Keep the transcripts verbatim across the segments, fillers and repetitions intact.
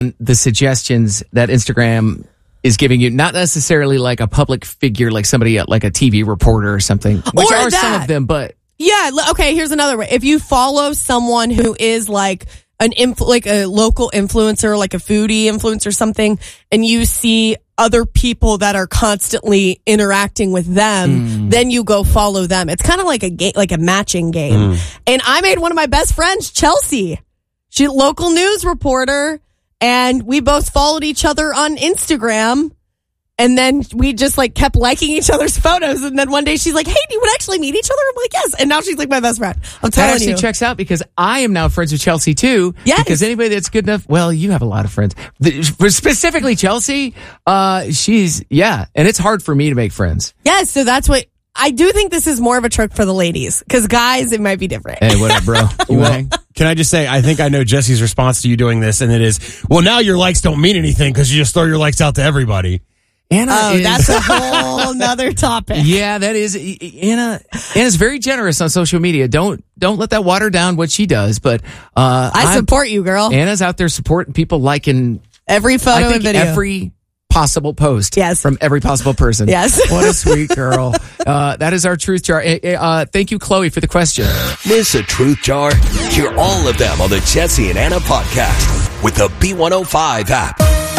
the suggestions that Instagram is giving you, not necessarily like a public figure, like somebody like a T V reporter or something, which or are that. some of them, but yeah. Okay, here's another way. If you follow someone who is like an influ- like a local influencer, like a foodie influencer or something, and you see other people that are constantly interacting with them, mm. then you go follow them. It's kind of like a game, like a matching game. Mm. And I made one of my best friends, Chelsea. She's a local news reporter. And we both followed each other on Instagram. And then we just like kept liking each other's photos. And then one day she's like, hey, do you want to actually meet each other? I'm like, yes. And now she's like my best friend. I'm telling that actually you. checks out because I am now friends with Chelsea too. Yes. Because anybody that's good enough, well, you have a lot of friends. The, specifically Chelsea, uh, she's, yeah. And it's hard for me to make friends. Yes. So that's what, I do think this is more of a trick for the ladies. Because guys, it might be different. Hey, what up, bro? You well, hang? Can I just say, I think I know Jesse's response to you doing this, and it is, well, now your likes don't mean anything because you just throw your likes out to everybody. Anna oh, is, that's a whole nother topic. Yeah, that is. Anna Anna's very generous on social media. Don't don't let that water down what she does. But uh, I support I'm, you, girl. Anna's out there supporting people, liking every photo I think and video. Every possible post yes. from every possible person. Yes. What a sweet girl. Uh, that is our truth jar. Uh, thank you, Chloe, for the question. Miss a truth jar? Hear all of them on the Jesse and Anna podcast with the B one oh five app.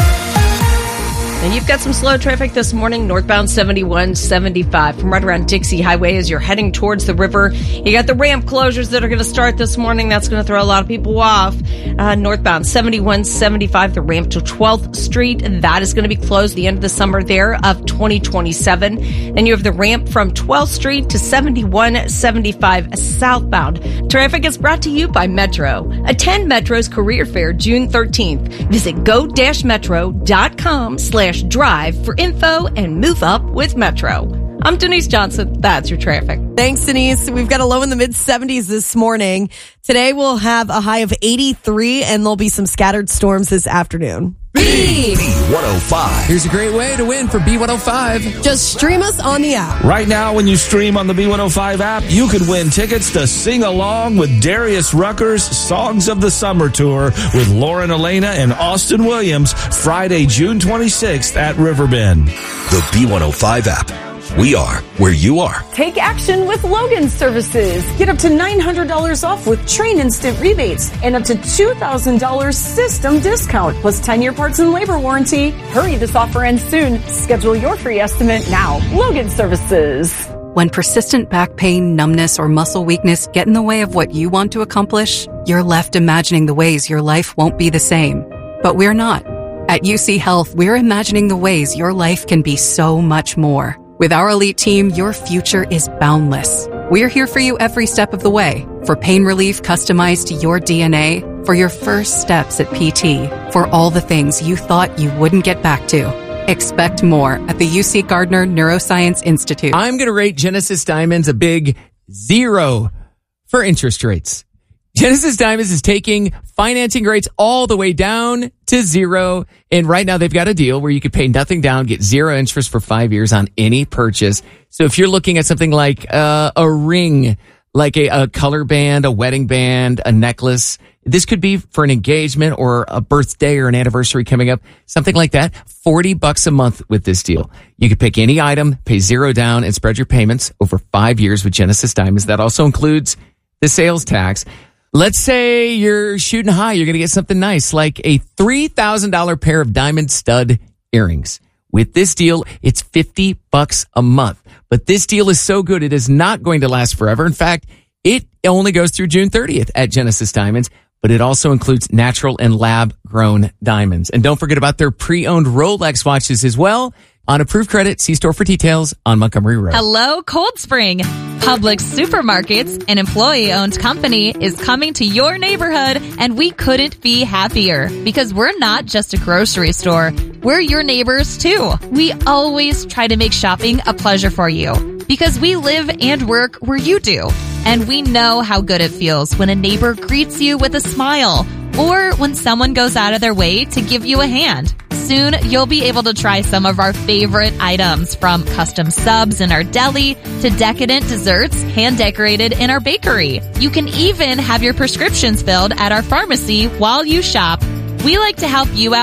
And you've got some slow traffic this morning, northbound seventy-one seventy-five from right around Dixie Highway as you're heading towards the river. You got the ramp closures that are going to start this morning. That's going to throw a lot of people off. Uh, northbound seventy-one seventy-five, the ramp to twelfth Street. That is going to be closed the end of the summer there of twenty twenty-seven. Then you have the ramp from twelfth Street to seventy-one seventy-five southbound. Traffic is brought to you by Metro. Attend Metro's career fair June thirteenth. Visit go-metro.com slash drive for info and move up with Metro. I'm Denise Johnson. That's your traffic. Thanks, Denise. We've got a low in the mid seventies this morning. Today we'll have a high of eighty-three and there'll be some scattered storms this afternoon. B one oh five. Here's a great way to win for B one oh five. Just stream us on the app. Right now, when you stream on the B one oh five app, you could win tickets to sing along with Darius Rucker's Songs of the Summer Tour with Lauren Elena and Austin Williams, Friday, June twenty-sixth at Riverbend. The B one oh five app. We are where you are. Take action with Logan Services. Get up to nine hundred dollars off with Train Instant rebates and up to two thousand dollars system discount plus ten-year parts and labor warranty. Hurry, this offer ends soon. Schedule your free estimate now. Logan Services. When persistent back pain, numbness, or muscle weakness get in the way of what you want to accomplish, you're left imagining the ways your life won't be the same. But we're not. At U C Health, we're imagining the ways your life can be so much more. With our elite team, your future is boundless. We're here for you every step of the way. For pain relief customized to your D N A, for your first steps at P T, for all the things you thought you wouldn't get back to. Expect more at the U C Gardner Neuroscience Institute. I'm going to rate Genesis Diamonds a big zero for interest rates. Genesis Diamonds is taking financing rates all the way down to zero. And right now they've got a deal where you could pay nothing down, get zero interest for five years on any purchase. So if you're looking at something like uh, a ring, like a, a color band, a wedding band, a necklace, this could be for an engagement or a birthday or an anniversary coming up, something like that. forty bucks a month with this deal. You could pick any item, pay zero down, and spread your payments over five years with Genesis Diamonds. That also includes the sales tax. Let's say you're shooting high. You're going to get something nice, like a three thousand dollars pair of diamond stud earrings. With this deal, it's fifty bucks a month. But this deal is so good, it is not going to last forever. In fact, it only goes through June thirtieth at Genesis Diamonds, but it also includes natural and lab-grown diamonds. And don't forget about their pre-owned Rolex watches as well. On approved credit, see store for details on Montgomery Road. Hello, Cold Spring. Publix Supermarkets, an employee-owned company, is coming to your neighborhood, and we couldn't be happier because we're not just a grocery store. We're your neighbors, too. We always try to make shopping a pleasure for you because we live and work where you do. And we know how good it feels when a neighbor greets you with a smile or when someone goes out of their way to give you a hand. Soon, you'll be able to try some of our favorite items, from custom subs in our deli to decadent desserts hand-decorated in our bakery. You can even have your prescriptions filled at our pharmacy while you shop. We like to help you out